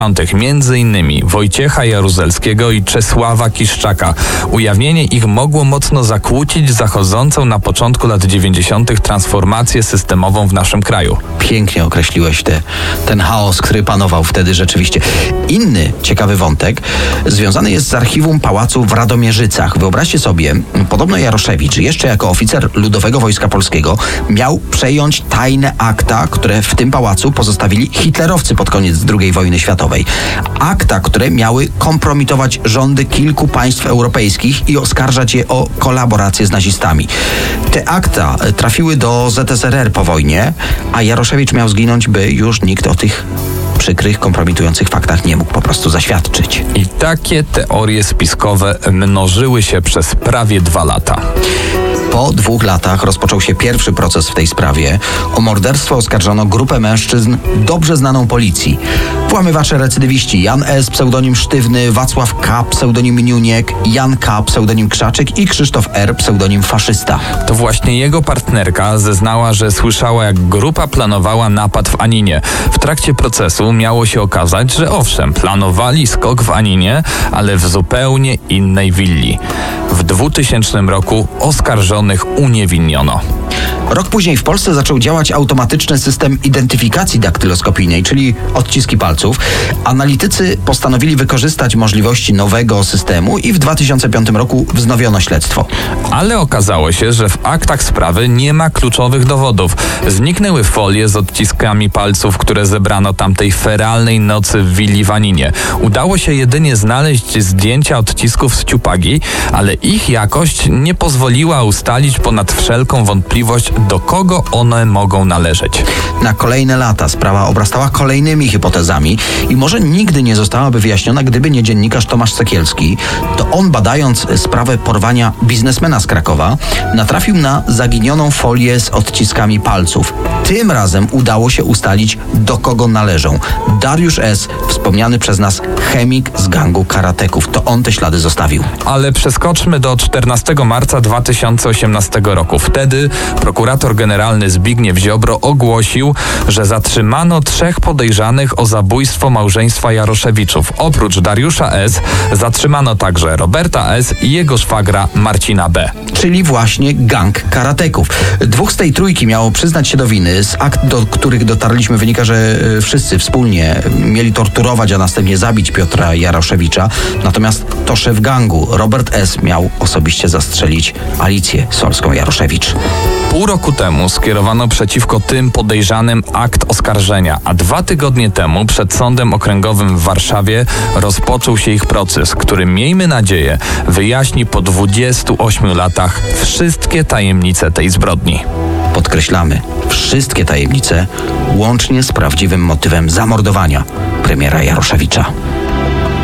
między innymi Wojciecha Jaruzelskiego i Czesława Kiszczaka. Ujawnienie ich mogło mocno zakłócić zachodzącą na początku lat 90. transformację systemową w naszym kraju. Pięknie określiłeś ten chaos, który panował wtedy rzeczywiście. Inny ciekawy wątek związany jest z archiwum pałacu w Radomierzycach. Wyobraźcie sobie, podobno Jaroszewicz, jeszcze jako oficer Ludowego Wojska Polskiego, miał przejąć tajne akta, które w tym pałacu pozostawili hitlerowcy pod koniec II wojny światowej. Akta, które miały kompromitować rządy kilku państw europejskich i oskarżać je o kolaborację z nazistami. Te akta trafiły do ZSRR po wojnie, a Jaroszewicz miał zginąć, by już nikt o tych przykrych, kompromitujących faktach nie mógł po prostu zaświadczyć. I takie teorie spiskowe mnożyły się przez prawie 2 lata. Po 2 latach rozpoczął się pierwszy proces w tej sprawie. O morderstwo oskarżono grupę mężczyzn dobrze znaną policji. Włamywacze recydywiści Jan S., pseudonim Sztywny, Wacław K., pseudonim Niuniek, Jan K., pseudonim Krzaczyk i Krzysztof R., pseudonim Faszysta. To właśnie jego partnerka zeznała, że słyszała, jak grupa planowała napad w Aninie. W trakcie procesu miało się okazać, że owszem, planowali skok w Aninie, ale w zupełnie innej willi. W 2000 roku oskarżonych uniewinniono. Rok później w Polsce zaczął działać automatyczny system identyfikacji daktyloskopijnej, czyli odciski palców. Analitycy postanowili wykorzystać możliwości nowego systemu i w 2005 roku wznowiono śledztwo. Ale okazało się, że w aktach sprawy nie ma kluczowych dowodów. Zniknęły folie z odciskami palców, które zebrano tamtej feralnej nocy w willi w Aninie. Udało się jedynie znaleźć zdjęcia odcisków z ciupagi, ale ich jakość nie pozwoliła ustalić ponad wszelką wątpliwość, do kogo one mogą należeć. Na kolejne lata sprawa obrastała kolejnymi hipotezami i może nigdy nie zostałaby wyjaśniona, gdyby nie dziennikarz Tomasz Sekielski. To on, badając sprawę porwania biznesmena z Krakowa, natrafił na zaginioną folię z odciskami palców. Tym razem udało się ustalić, do kogo należą. Dariusz S., wspomniany przez nas chemik z gangu karateków. To on te ślady zostawił. Ale przeskoczmy do 14 marca 2018 roku. Wtedy prokurator generalny Zbigniew Ziobro ogłosił, że zatrzymano 3 podejrzanych o zabójstwo małżeństwa Jaroszewiczów. Oprócz Dariusza S. zatrzymano także Roberta S. i jego szwagra Marcina B. Czyli właśnie gang karateków. 2 z tej trójki miało przyznać się do winy. Z akt, do których dotarliśmy, wynika, że wszyscy wspólnie mieli torturować, a następnie zabić Piotra Jaroszewicza. Natomiast to szef gangu, Robert S., miał osobiście zastrzelić Alicję Solską-Jaroszewicz. Pół roku temu skierowano przeciwko tym podejrzanym akt oskarżenia, a 2 tygodnie temu przed Sądem Okręgowym w Warszawie rozpoczął się ich proces, który, miejmy nadzieję, wyjaśni po 28 latach wszystkie tajemnice tej zbrodni. Podkreślamy, wszystkie tajemnice, łącznie z prawdziwym motywem zamordowania premiera Jaroszewicza.